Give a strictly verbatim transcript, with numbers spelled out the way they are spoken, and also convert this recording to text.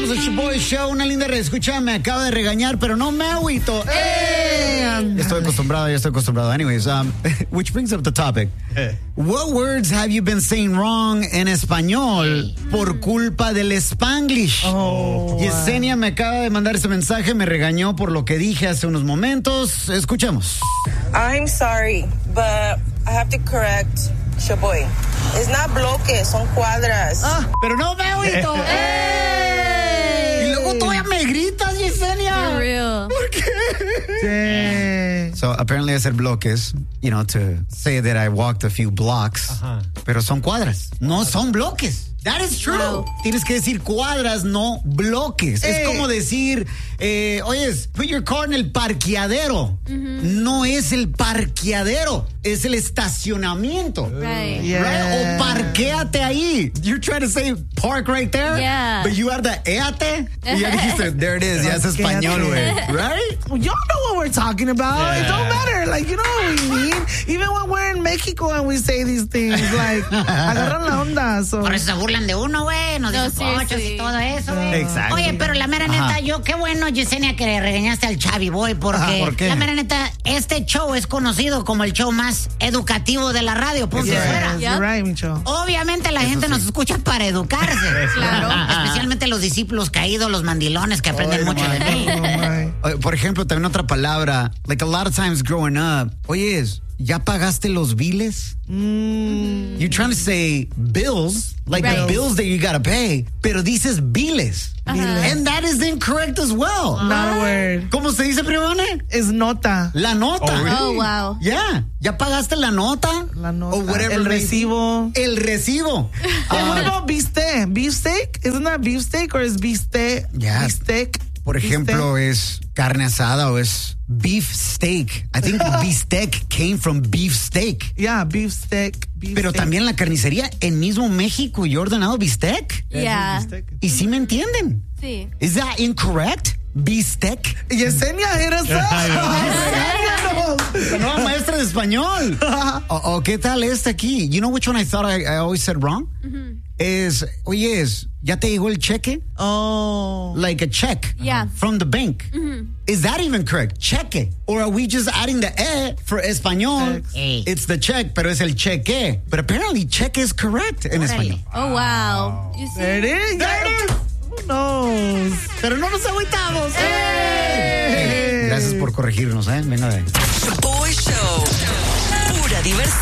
Regresamos al Shoboy Show. Una linda reescucha. Me acaba de regañar, pero no me agüito. ¡Eh! Estoy acostumbrado, ya estoy acostumbrado. Anyways, um, which brings up the topic. What words have you been saying wrong en español por culpa del Spanglish? Oh, Yesenia me acaba de mandar ese mensaje. Me regañó por lo que dije hace unos momentos. Escuchemos. I'm sorry, but I have to correct Shoboy. Es not bloques, son cuadras. Ah, pero no me agüito. ¡Eh! Y luego todavía me gritas, Yesenia. For real. ¿Por qué? So apparently I said bloques, you know, to say that I walked a few blocks. Uh-huh. Pero son cuadras, no son bloques. That is true. Wow. Tienes que decir cuadras, no bloques. Hey. Es como decir, eh, oyes, put your car en el parqueadero. Mm-hmm. No es el parqueadero, es el estacionamiento. Right. Yeah. Right? O parquéate ahí. You're trying to say park right there, yeah. but you have the éate. Y ya dijiste, there it is, ya es español, güey. Right? Y'all know what we're talking about. Yeah. It don't matter. Like, you know what we mean. Even when we're in Mexico and we say these things, like, agarran la onda. So. Por eso se burlan de uno, güey. Nos No, dicen sí, pochos sí. y todo eso, güey. Exacto. Oye, pero la mera neta, Ajá. yo, qué bueno, Yesenia, que le regañaste al Chavi Boy, porque Ajá, ¿por qué? la mera neta, este show es conocido como el show más educativo de la radio, punto Yes, fuera. you're right, Micho. Obviamente la gente sí. nos escucha para educarse. Claro. Especialmente los discípulos caídos, los mandilones que aprenden Ay, mucho no, de mí. Oh, my. Oye, por ejemplo, también otra palabra, like a lot of times growing up, oye, ¿ya pagaste los biles? Mm. You're trying to say bills, like the Right. bills that you gotta pay, pero dices biles. Ajá. And that is incorrect as well. Not a word. ¿Cómo se dice, Primone? Es nota. La nota. Oh, really? Oh, wow. Yeah. ¿Ya pagaste la nota? La nota. O whatever El it may- recibo. El recibo. Hey, what Ah, about beefsteak? Beefsteak? Isn't that beefsteak or is beefsteak? Yeah. Beefsteak. por ejemplo, Beefsteak. es carne asada o es beef steak. I think beefsteak came from beef steak. Yeah, beefsteak. beef Pero steak. también la carnicería en mismo México, yo he ordenado bifsteak. Yeah. Y sí me entienden. Sí. Is that incorrect? Beefsteak. Yesenia, hit us up. La nueva maestra de español. o, o qué tal este aquí? You know which one I thought I, I always said wrong? Mm-hmm. Es, oye, es, ¿ya te llegó el cheque? Oh. Like a check. Yeah. From the bank. Mm-hmm. Is that even correct? Cheque. Or are we just adding the e for español? Check. Eh. It's the check, pero es el cheque. But apparently cheque is correct en español. Oh, wow. You see? There it is. There it is. Who knows? Pero no nos agüitamos. Hey. Gracias por corregirnos, ¿eh? Venga de ahí. Boy Show. Pura diversión.